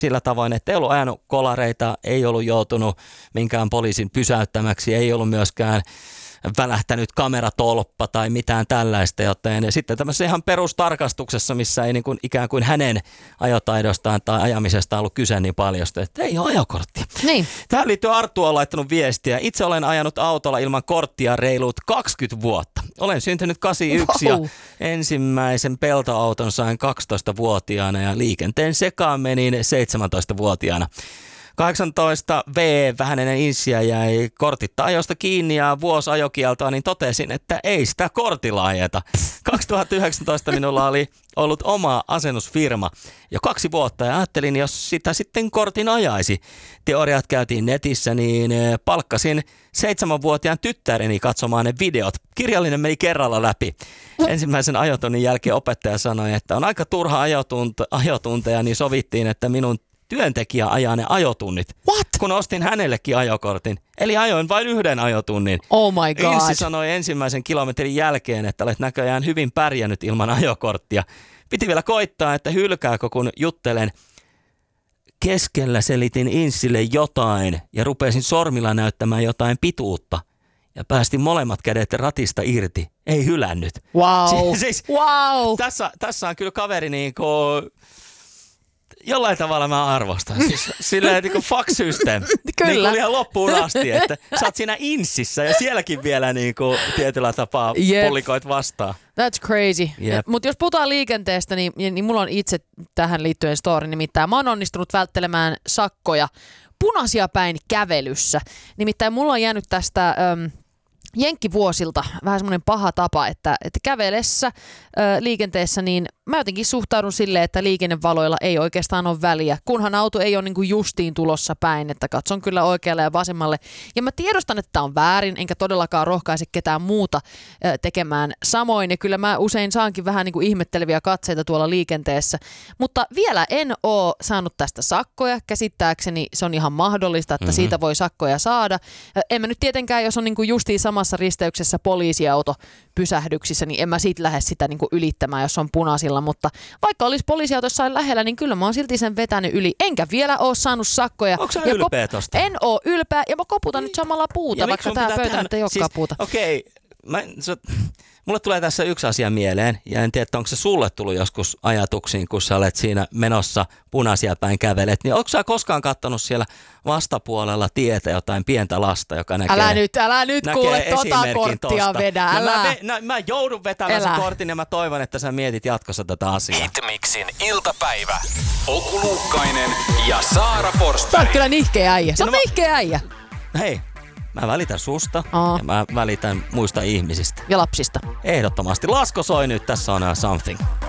sillä tavoin, että ei ollut ajanut kolareita, ei ollut joutunut minkään poliisin pysäyttämäksi, ei ollut myöskään välähtänyt kameratolppa tai mitään tällaista, joten sitten tämmöisessä ihan perustarkastuksessa, missä ei niin kuin ikään kuin hänen ajotaidostaan tai ajamisestaan ollut kyse niin paljon, että ei ole ajokorttia. Niin. Tähän liittyen Arttu on laittanut viestiä. Itse olen ajanut autolla ilman korttia reilut 20 vuotta. Olen syntynyt 81 ja ensimmäisen peltoauton sain 12-vuotiaana ja liikenteen sekaan menin 17-vuotiaana. 18V vähän ennen insiä jäi kortitta ajosta kiinni ja vuosi ajokieltoa, niin totesin, että ei sitä kortilla ajeta. 2019 minulla oli ollut oma asennusfirma jo 2 vuotta ja ajattelin, jos sitä sitten kortin ajaisi. Teoriat käytiin netissä, niin palkkasin 7-vuotiaan tyttäreni katsomaan ne videot. Kirjallinen meni kerralla läpi. Ensimmäisen ajotunnin jälkeen opettaja sanoi, että on aika turha ajotunteja, niin sovittiin, että minun työntekijä ajaa ne ajotunnit. What? Kun ostin hänellekin ajokortin. Eli ajoin vain 1 ajotunnin. Oh my god. Inssi sanoi ensimmäisen kilometrin jälkeen, että olet näköjään hyvin pärjännyt ilman ajokorttia. Piti vielä koittaa, että hylkääkö kun juttelen. Keskellä selitin Inssille jotain ja rupesin sormilla näyttämään jotain pituutta. Ja päästin molemmat kädet ratista irti. Ei hylännyt. Wow. Wow. Tässä on kyllä kaveri niinku... Jollain tavalla mä arvostan. Siis silleen niin kuin fuck system. Kyllä. Niin kuin ihan loppuun asti, että sä oot siinä Inssissä ja sielläkin vielä niin kuin tietyllä tapaa pullikoit vastaan. That's crazy. Yep. Mutta jos puhutaan liikenteestä, niin mulla on itse tähän liittyen story, nimittäin mä oon onnistunut välttelemään sakkoja punaisia päin kävelyssä. Nimittäin mulla on jäänyt tästä... jenkkivuosilta vähän semmoinen paha tapa, että kävelessä liikenteessä, niin mä jotenkin suhtaudun silleen, että liikennevaloilla ei oikeastaan ole väliä, kunhan auto ei ole niinku justiin tulossa päin, että katson kyllä oikealle ja vasemmalle. Ja mä tiedostan, että tämä on väärin, enkä todellakaan rohkaise ketään muuta tekemään samoin. Ja kyllä mä usein saankin vähän niinku ihmetteleviä katseita tuolla liikenteessä. Mutta vielä en ole saanut tästä sakkoja. Käsittääkseni se on ihan mahdollista, että siitä voi sakkoja saada. En mä nyt tietenkään, jos on niinku justiin samassa risteyksessä poliisiauto pysähdyksissä, niin en mä siitä lähde sitä niinku ylittämään, jos on punaisilla, mutta vaikka olisi poliisiauto jossain lähellä, niin kyllä mä oon silti sen vetänyt yli, enkä vielä oo saanut sakkoja. Onko sä ylpeä tosta? En oo ylpeä, ja mä koputan nyt samalla puuta, vaikka tää pöytä nyt ei olekaan puuta. Okei, mulle tulee tässä yksi asia mieleen, ja en tiedä, onko se sulle tullut joskus ajatuksiin, kun sä olet siinä menossa punaisia päin kävelet, niin onko sä koskaan kattonut siellä vastapuolella tietä jotain pientä lasta, joka näkee Älä nyt kuule tota korttia vedä, Mä joudun vetämään sen kortin, ja mä toivon, että sä mietit jatkossa tätä asiaa. Hitmixin iltapäivä. Oku Luukkainen ja Saara Forsberg. Sä oot kyllä nihkeä äijä. Sä oot nihkeä äijä. Hei. Mä välitän susta ja mä välitän muista ihmisistä. Ja lapsista. Ehdottomasti. Lasko soi nyt, tässä on Something.